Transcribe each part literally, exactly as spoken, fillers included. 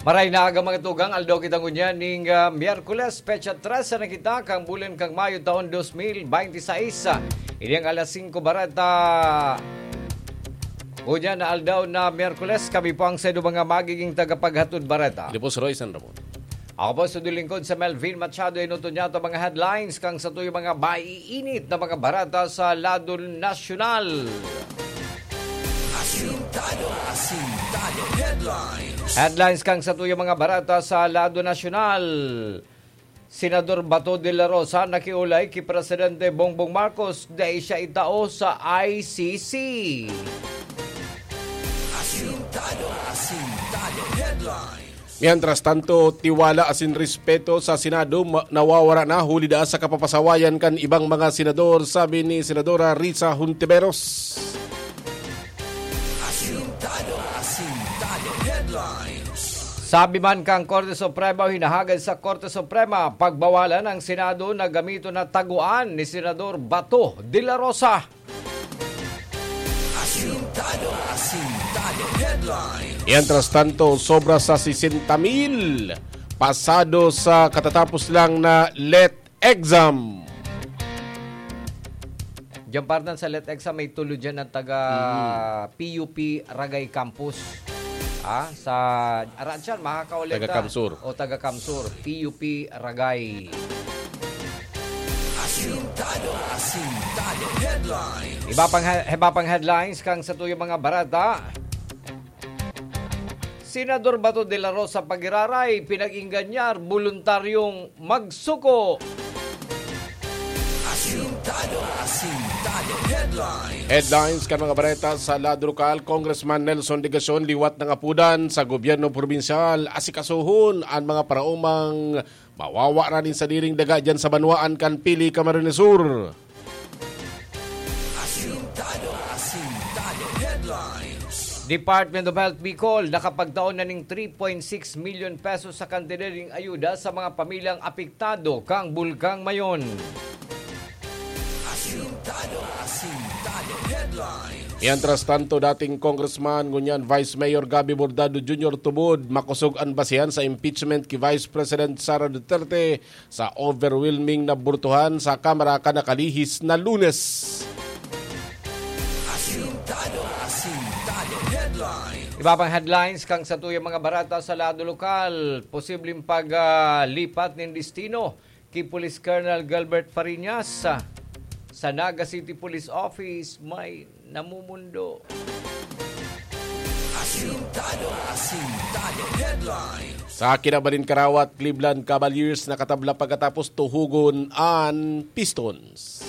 Maray na aga mga tugang, aldaw kitang unya ning uh, Miyerkules, pecha tres na kita, kang bulan kang Mayo taon two thousand twenty-six. Ini ang alas singko barata. Unya na aldaw na Miyerkules, kami po ang sedo mga magiging tagapaghatod barata. Hindi po si Roy San Ramon. Ako po sa dulingkod sa Melvin Machado, inuto niya ito mga headlines kang sa tuyo mga maiinit na mga barata sa lado nasyonal. Asintado, asintado, headlines. Headlines kang sa tuyo mga barata sa lado nasyonal. Senador Bato de la Rosa nakiulay ki Presidente Bongbong Marcos dahil siya itao sa I C C. Asintado, asintado, headlines. Mientras tanto, tiwala asin respeto sa Senado nawawara na huli da sa kapapasawayan kan ibang mga senador, sabi ni Senadora Risa Hontiveros. Asintado, asintado, headlines. Sabi man kang Korte Suprema, hinahagad sa Korte Suprema pagbawalan ng Senado na gamito na taguan ni Senador Bato de la Rosa. Asintado, asintado, headlines. Mientras tanto, sobra sa sixty mil pasado sa katatapos lang na L E T exam. Diyan partan sa L E T exam may tulo dyan ng taga mm-hmm. P U P Ragay Campus. Ah, sa Aransyan, makakaulit taga Kamsur. O taga Kamsur, P U P Ragay. Asintado, asintado, headlines. Iba pang, iba pang headlines kang sa tuyo mga barata. Senador Bato de la Rosa pagiraray, pinag-inganyar, voluntaryong magsuko. Asintado, asintado, headlines. Headlines kan mga bareta sa lado lokal, Congressman Nelson Digason liwat ng apudan sa gobyerno probinsyal, asikasuhon ang mga paraumang mawawa na din sa diring daga dyan sa Banwaan kan Pili, Camarines Sur. Asintado, asintado, headlines. Department of Health Bicol nakapagtaon na ng three point six million pesos sa kandidating ayuda sa mga pamilyang apektado kang Bulkang Mayon. Asintado, asintado, headlines. Mientras tanto, dating Congressman ngunyan Vice Mayor Gabby Bordado Junior tubod makusog ang basihan sa impeachment ki Vice President Sara Duterte sa overwhelming na burtuhan sa Kamara kanakalihis na Lunes. Asintado, asintado, headlines. Iba pang headlines kang sa tuyang mga barata sa lado lokal, posibleng paglipat uh, ng destino kay Police Colonel Gilbert Fariñas sa, sa Naga City Police Office may namumundo. Asintado, asintado, headlines. Sa Kinabarin Karawat, Cleveland Cavaliers nakatabla pagkatapos tuhugon ang Pistons.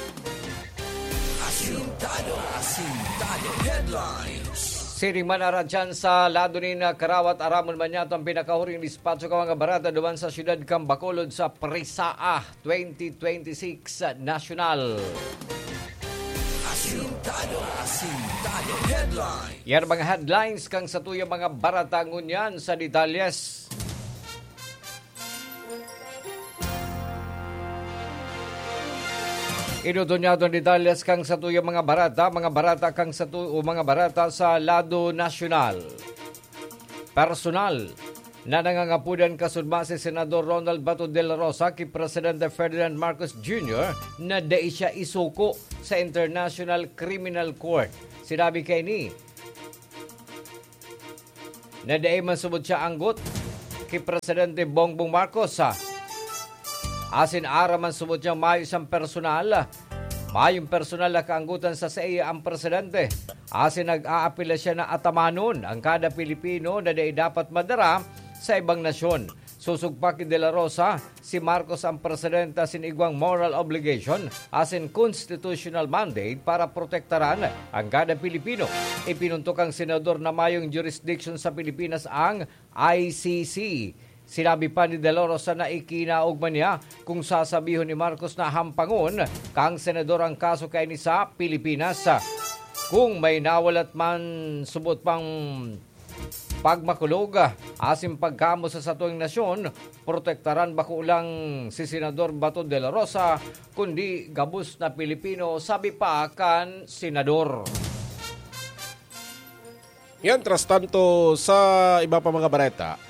Asintado, asintado, headlines. Siring man aradyan sa lado ni na Karawat, Aramon Manyato ang pinakahuring dispatso ka mga barata duman sa siyudad kang Bacolod sa Presaa twenty twenty-six National. Asintado, asintado, headlines. Yan mga headlines kang sa tuyang mga barata ngunyan sa detalyes. Inuto niya itong detalyes kang sa tuyang mga barata, mga barata kang sa tu- mga barata sa lado nasyonal. Personal na nangangapudan kasudma si Senador Ronald Bato de la Rosa ki Presidente Ferdinand Marcos Junior na dai siya isuko sa International Criminal Court. Sinabi kay ni na dai man subod siya anggot ki Presidente Bongbong Marcos sa asin ara man subod siya mayo isang personal mayong personal na kaanggutan sa S A I ang presidente. Asin nag-aapila siya na atamanon ang kada Pilipino na dai dapat madara sa ibang nasyon. Susugpak de la Rosa, si Marcos ang presidente sin igwang moral obligation asin constitutional mandate para protektaran ang kada Pilipino. Ipinuntok ang senador na mayong jurisdiction sa Pilipinas ang I C C. Sinabi pa ni De La Rosa na ikinaugman niya kung sasabihon ni Marcos na hampangon kang senador ang kaso kay ni sa Pilipinas. Kung may nawalat man subot pang pagmakulog, asim pagkamo sa satuing nasyon, protektaran bako ulang si Senador Bato de la Rosa, kundi gabus na Pilipino, sabi pa kan senador. Mientras tanto, sa iba pa mga bareta,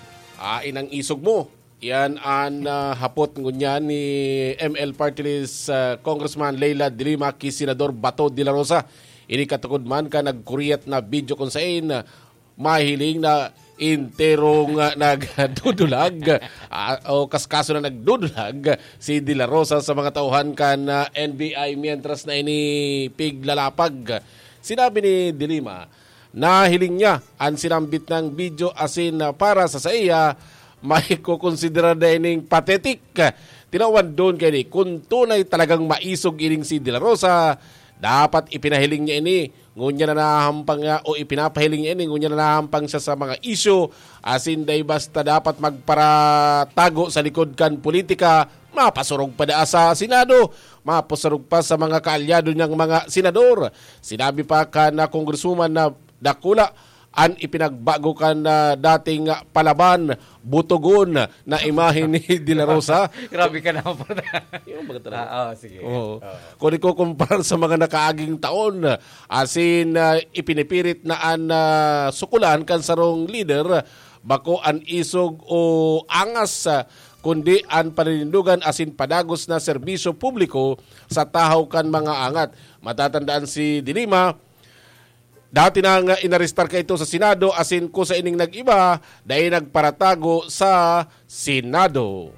Ain ang isog mo. Yan ang uh, hapot ngunyan ni M L Party List uh, Congressman Leila de Lima ki Senador Bato de la Rosa. Ini katukod man ka nagkuriyat na video kung saan uh, mahiling na interong uh, nagdudulag uh, o kaskaso na nagdudulag si De La Rosa sa mga tauhan kan uh, N B I mientras na ini piglalapag. Sinabi ni De Lima na hiling niya ang sinambit ng video asin uh, para sa saya may kukonsidera na ining pathetic. Tinawan doon kay ni kung tunay talagang maisog ining si De La Rosa, dapat ipinahiling niya ini ngunya na nahampang niya o ipinapahiling niya ini ngunya na nahampang siya sa mga isyu asin day basta dapat magparatago sa likod kan politika, mapasurog pa daa sa Senado, mapasurog pa sa mga kaalyado niyang mga senador. Sinabi pa ka na kongresuman na dakula an ipinagbago kan na dating palaban, butugon na imahe ni De La Rosa. Grabe ka naman po. Yung mga talaga. Ah, oh, sige. Oo. Oh. Kung ikukumpara sa mga nakaaging taon, asin uh, ipinipirit na an uh, sukulan kan sarong leader, bako an isog o angas, uh, kundi ang paninindugan asin padagos na serbisyo publiko sa tahaw kan mga angat. Matatandaan si De Lima, dati nang inarestar ka ito sa Senado asin ko sa ining nag-iba dahil nagparatago sa Senado.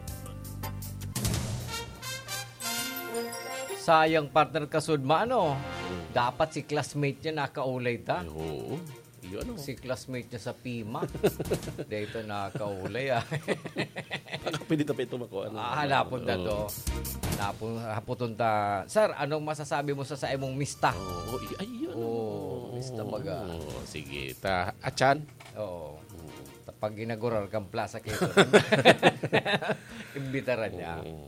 Sayang partner kasudma, ano? Dapat si classmate niya nakaulay ta. Oo. Yun, ano? Si classmate niya sa P I M A. Dito nakaulay, ah. Pwede pa ito makuha. Ah, hanapon na to. Hanapon, haputon ta. Sir, anong masasabi mo sa sa imong mista? Oo. Ay, yun. Oo, mista baga. Oo, sige. Ta, Achan? Oo. Pag ginagurar kang plaza kayo. Imbitaran niya. Oo.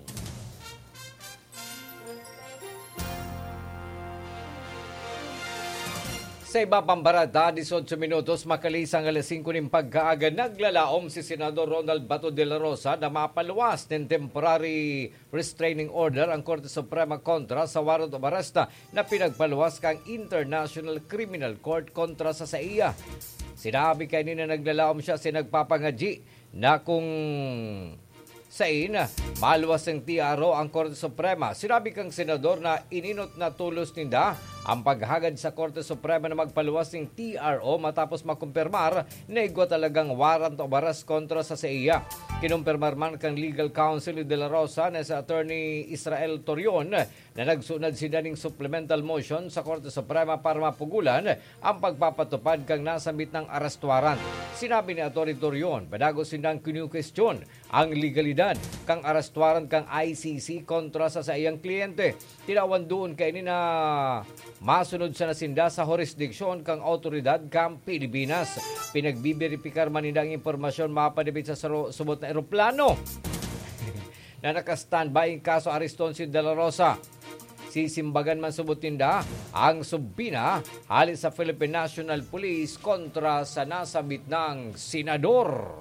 Sa iba pang barada, eighteen minutos makalisang alas singko ng pagkaaga, naglalaom si Senador Ronald Bato de la Rosa na mapaluwas ng temporary restraining order ang Korte Suprema kontra sa warrant of arrest na pinagpaluwas kang International Criminal Court kontra sa S A I A. Sinabi kay nina naglalaom siya si nagpapangadji na kung sa ina, maluwas ng T R O ang Korte Suprema. Sinabi kang senador na ininot na tulos ninda ang paghagad sa Korte Suprema na magpaluwas ng T R O matapos makumpirmar na igwa talagang warrant of arrest kontra sa S A I A. Kinumpirmar man kang legal counsel de la Rosa na sa Attorney Israel Torion na nagsunod sila ng supplemental motion sa Korte Suprema para mapugulan ang pagpapatupad kang nasambit ng arrest warrant. Sinabi ni Attorney Torion, badago silang kinu-question ang legalidad kang arrest warrant kang I C C kontra sa sa iyang kliyente. Tinawan doon kay ni na masunod sa nasinda sa jurisdiksyon kang autoridad kang Pilipinas. Pinagbibiripikar man nila ang impormasyon mapadibit sa subot na eroplano na naka-standby ang kaso areston si De La Rosa. Sisimbagan man subot ninda ang subbina halis sa Philippine National Police kontra sa nasabit ng senador.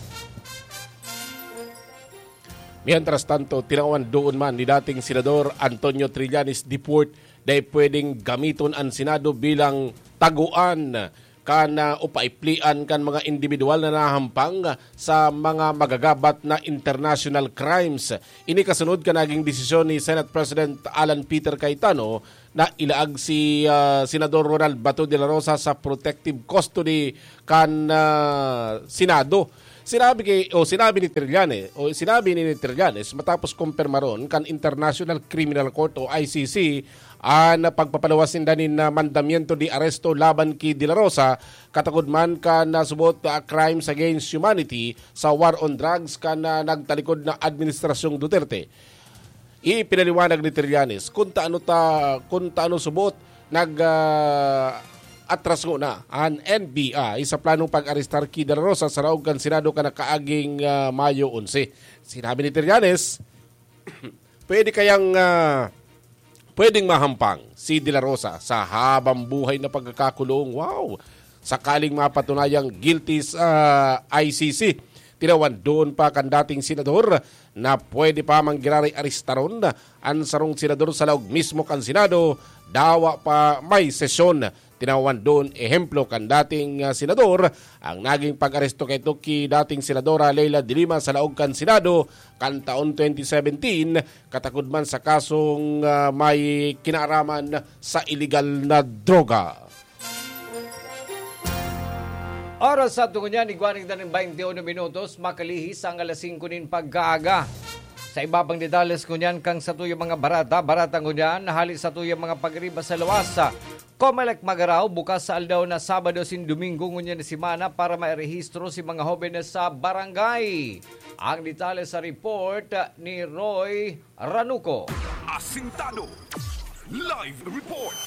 Mientras tanto, tinawan doon man ni dating Senador Antonio Trillanes deport dahil pwedeng gamiton ang Senado bilang taguan kana upaiplian kan mga individual na nahampang sa mga magagabat na international crimes. Ini kasunod ka naging desisyon ni Senate President Alan Peter Cayetano na ilaag si uh, Senador Ronald Bato de la Rosa sa protective custody kan uh, Senado. Sinabi kay o sinabi ni Trillanes o sinabi ni Trillanes matapos kumpirmaron kan International Criminal Court o I C C ang uh, pagpapalawasin danin na mandamiento di aresto laban ki De La Rosa katagod man ka nasubot uh, crimes against humanity sa war on drugs ka na nagtalikod na administrasyong Duterte. Ipinaliwanag ni Trillanes kung taano ta kung taano subot nag uh, atras ko na ang N B I sa planong pag-arestar ki De La Rosa sa raog kan Senado ka nakaaging uh, Mayo eleven. Sinabi ni Trillanes, pwede kayang uh, pwedeng mahampang si De La Rosa sa habang buhay na pagkakakulong. Wow! Sakaling mapatunayang guilty sa uh, I C C. Tinawan doon pa kan dating senador na pwede pa manggirari aristaron ang sarong senador sa laog mismo kan Senado. Dawa pa may sesyon Tinawan doon ehemplo kan dating uh, senador ang naging pag-aresto kay Toki dating senadora Leila de Lima sa laog kan Senado kan taon twenty seventeen katakod man sa kasong uh, may kinaaraman sa illegal na droga. Oras sa tungo niya, iguaning na ng twenty-one minutos, makalihis ang alas singko nin pagkaaga. Sa ibabang detalles ko niyan, kang sa tuyong mga barata, baratang ko niyan, nahali sa tuyong mga pagriba sa lawasa. Comelec Magaraw, bukas sa aldaw na Sabado sin Domingo ngunyan na simana para mairehistro si mga hobenes sa barangay. Ang detalye sa report ni Roy Ranuco. Asintado Live Report.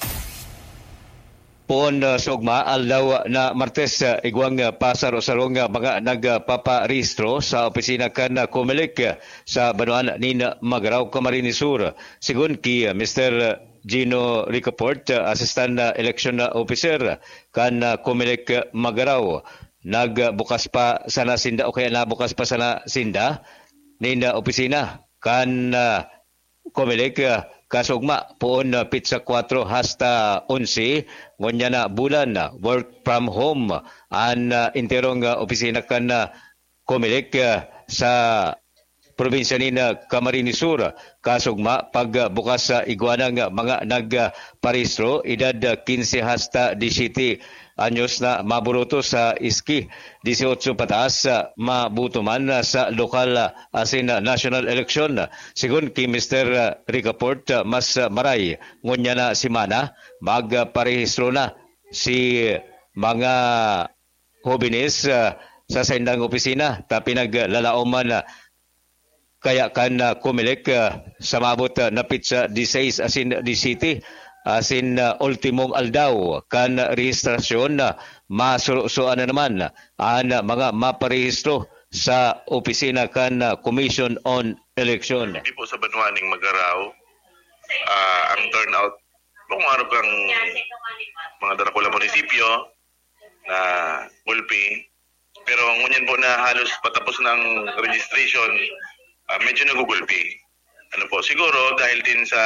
Poon uh, sugma aldaw na Martes uh, igwang uh, pasar o sarong uh, mga nagpaparehistro sa opisina kan uh, Comelec uh, sa Banuan ni Magaraw, Camarines Sur. Sigun ki uh, Mister Gino Ricaport, uh, Assistant uh, Election uh, Officer kan uh, Comelec uh, Magaraw, nagbukas pa sana sinda o kaya nabukas pa sana sinda ni uh, opisina kan uh, Comelec uh, kasugma poon uh, pizza four hasta eleven ngonya na bulan uh, work from home an uh, interong uh, opisina kan uh, Comelec uh, sa probinsya ni uh, Camarines Sur. Kasugma pagbukas sa uh, iguanang uh, mga nagparehistro edad uh, fifteen hasta eighteen anyos na maburoto sa iski, eighteen pataas uh, mabutuman uh, sa lokal uh, asin uh, national election. Sigun ki Mister Uh, Ricaport, uh, mas uh, maray ngunya na simana magparehistro na si mga hobinis uh, sa sendang opisina ta pinaglalaoman uh, kaya kan uh, Comelec uh, sa mabot uh, napit sa sixteen asin seventeen asin uh, ultimong aldaw kan rehistrasyon na uh, masurusuan na naman ang uh, mga maparehistro sa opisina kan uh, Commission on Election. Hindi po sa Banuaning Magaraw, uh, ang turnout, kung ano kang mga Daracula munisipyo na gulpi, pero ngunyan po na halos patapos ng registration, uh, medyo nagugulpi. Ano po, siguro dahil din sa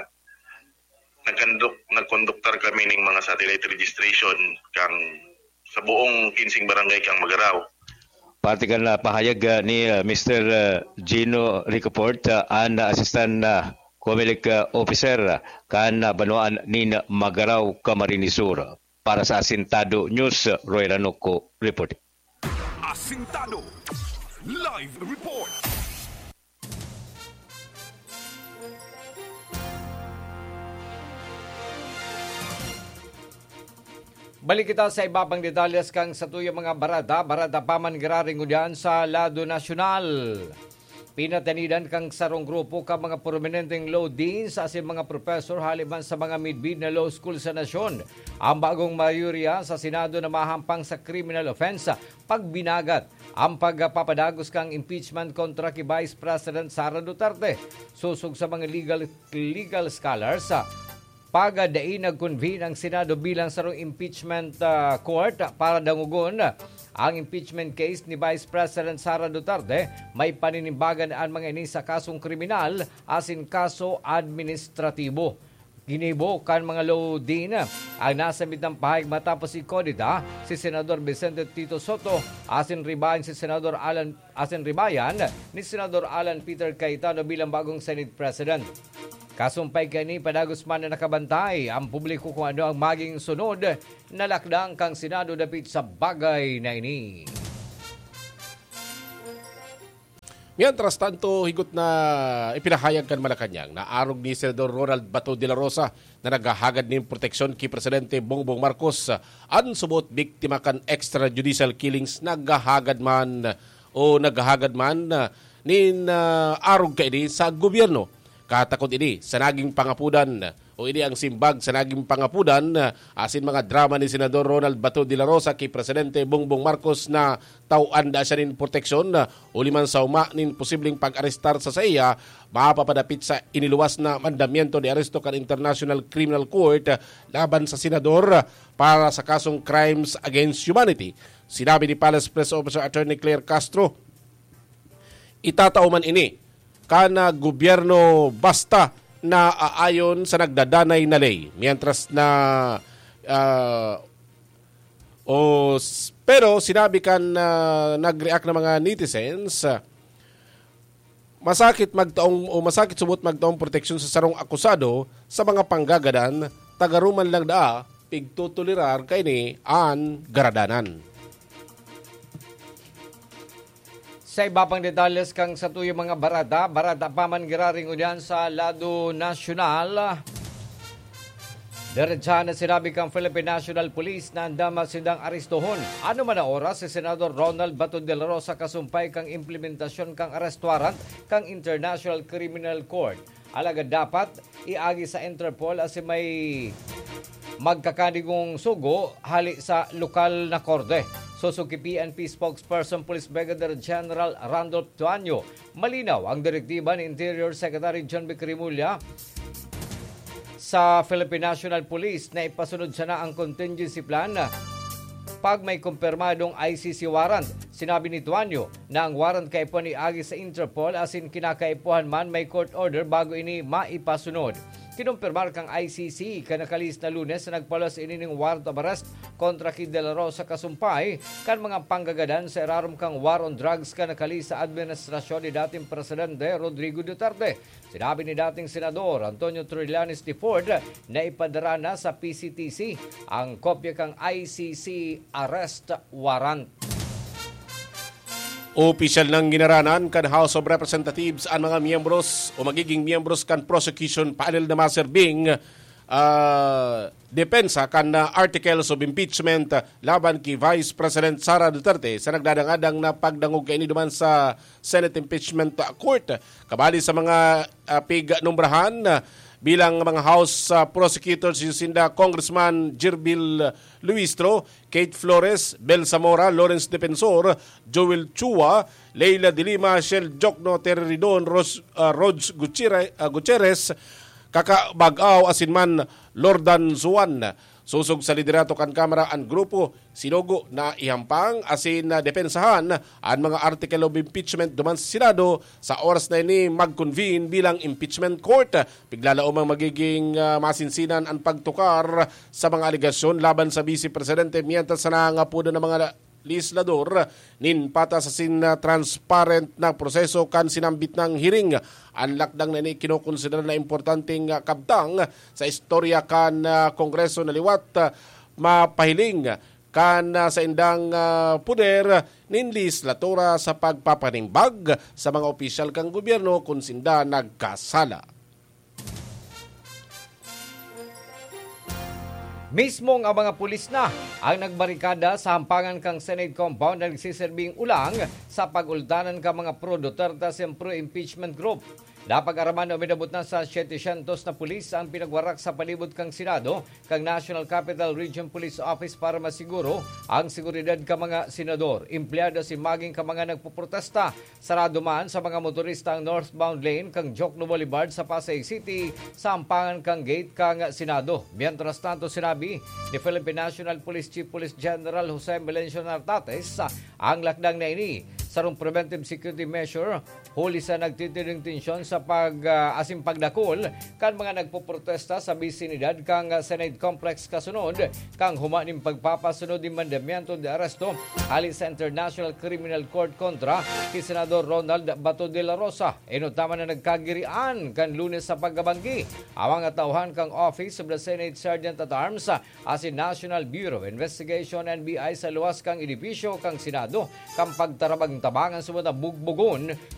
nagkonduk nagkonduktar kami ng mga satellite registration kang sa buong kinsing barangay kang Magaraw. Partikan na pahayag uh, ni uh, Mister Uh, Gino Ricaport, uh, an uh, Assistant uh, Comelec uh, Officer uh, kan uh, Banuan ni Magaraw, Camarines Sur. Para sa Asintado News, uh, Roy Ranuco report. Asintado Live Report. Balik kita sa ibabang detalles kang sa tuyong mga barada, barada pa man giraring udyan sa lado nasyonal. Pinatanidan kang sarong grupo ka mga prominenteng law deans sa mga professor haliban sa mga mid-bid na law school sa nasyon. Ang bagong mayoriya sa Senado na mahampang sa criminal offense pagbinagat ang pagpapadagos kang impeachment kontra kay Vice President Sara Duterte. Susog sa mga legal legal scholars pagadain nag-convene ang Senado bilang sarong impeachment uh, court para dangugon ang impeachment case ni Vice President Sara Duterte. May paninimbagan ang mga ini sa kasong kriminal asin kaso administratibo. Ginibo kan mga law din ang nasa mitang pahayag matapos si Kodita, si Senador Vicente Tito Soto, asin ribayan si Senador Alan asin ribayan ni Senador Alan Peter Cayetano bilang bagong Senate President. Kasumpay kani padagos man na nakabantay ang publiko kung ano ang maging sunod na lakdang kang Senado dapit sa bagay na ini. Mientras tanto, higot na ipinahayag kan Malacanang na arog ni Senador Ronald Bato de la Rosa na naghahagad ng proteksyon kay Presidente Bongbong Marcos an subot biktima kan extrajudicial killings naghahagad man o naghahagad man nin uh, arog ka ini sa gobyerno. Katakot ini sa naging pangapudan o ini ang simbag sa naging pangapudan asin mga drama ni Senador Ronald Bato de la Rosa kay Presidente Bongbong Marcos na tauan da siya nin proteksyon o liman sa uma nin posibleng pag-arestar sa saya mapapadapit sa iniluwas na mandamiento de aresto kan International Criminal Court laban sa Senador para sa kasong crimes against humanity. Sinabi ni Palace Press Officer Attorney Claire Castro, itatao man ini kana gobyerno basta na aayon sa nagdadanay na ley. Mientras na Uh, o, pero sinabi kan uh, nag-react na mga netizens, uh, masakit magtaong o masakit subot magtaong proteksyon sa sarong akusado sa mga panggagadan, tagaruman lang daa pigtutulirar kay ni an garadanan. Sa iba pang detalles kang sa tuyo mga barada, barada pa man giraring udyan sa lado nasyonal. Diretsahan na sinabi kang Philippine National Police na andama sindang aristohon. Ano man na oras si Senador Ronald Bato de la Rosa kasumpay kang implementasyon kang arrest warrant kang International Criminal Court. Alaga dapat iagi sa Interpol as may magkakadigong sugo hali sa lokal na korte. Susuki P N P spokesperson Police Brigadier General Randolph Tuanyo. Malinaw ang direktiba ni Interior Secretary John B. Cremulya sa Philippine National Police na ipasunod siya na ang contingency plan pag may kumpirmadong I C C warrant. Sinabi ni Tuanyo na ang warrant kay po ni agi sa Interpol as in kinakaipuhan man may court order bago ini maipasunod. Kinumpirmar kang I C C kanakalis na Lunes na nagpalos inining warrant of arrest kontra kay De La Rosa kasumpay kan mga panggagadan sa irarom kang war on drugs kanakalis sa administrasyon ni dating Presidente Rodrigo Duterte. Sinabi ni dating Senador Antonio Trillanes de Ford na ipadara na sa P C T C ang kopya kang I C C arrest warrant. Opisyal ng ginaranan kan House of Representatives ang mga miyembros o magiging miyembros kan prosecution panel na maserbing uh, depensa kan uh, articles of impeachment laban kay Vice President Sara Duterte sa nagdadangadang na pagdangog kay ini duman sa Senate Impeachment Court. Kabali sa mga uh, pig-numbrahan uh, bilang mga House uh, prosecutors yung sinda Congressman Jirbil Luistro, Kate Flores, Bel Zamora, Lawrence Defensor, Joel Chua, Leila de Lima, Shell Jokno, Terry Ridon, Ros, uh, Rods Gutierrez, uh, Gutierrez, Kakabagaw, Asinman, Lordan Zuan. Susog sa liderato kan Kamara ang grupo sinugo na ihampang asin na depensahan ang mga article of impeachment duman sa Senado sa oras na ini mag-convene bilang impeachment court. Piglalaom ang magiging uh, masinsinan ang pagtukar sa mga aligasyon laban sa Vice Presidente mientras sa nangapudo ng mga legislador nin pata sa sin uh, transparent na proseso kan sinambit ng hearing. Ang lakdang na ini kinukonsidera na importanteng uh, kabtang sa istorya kan uh, Kongreso na liwat uh, mapahiling kan uh, sa indang uh, puder nin legislatura sa pagpapanimbag sa mga opisyal kang gobyerno kung sinda nagkasala. Mismong ang mga pulis na ang nagbarikada sa hampangan kang Senate compound na nagsiserving ulang sa pag-ultanan ka mga pro-Duterte sa pro-impeachment group. Napag-araman o minabot na sa seven hundred na pulis ang pinagwarak sa palibot kang Senado kang National Capital Region Police Office para masiguro ang seguridad ka mga senador. Empleyado si maging ka mga nagpuprotesta. Sarado man sa mga motorista ang northbound lane kang Jokno Boulevard sa Pasay City sa ampangan kang gate kang Senado. Mientras tanto sinabi ni Philippine National Police Chief Police General Jose Melencio Nartates ang lakdang na ini sarong preventive security measure huli sa nagtitiring tensyon sa pag uh, asim pagdakol kan mga nagpoprotesta sa bisinidad kang uh, Senate Complex kasunod kang humaning pagpapasunod ng mandamiento de aresto hali sa International Criminal Court kontra kay Senador Ronald Bato de la Rosa. Inutama na nagkagirian kan Lunes sa paggabanggi awang atauhan kang Office of the Senate Sergeant at Arms as in National Bureau of Investigation N B I sa luwas kang edipisyo kang Senado kang pagtarabag tabangan sa mga bugbugon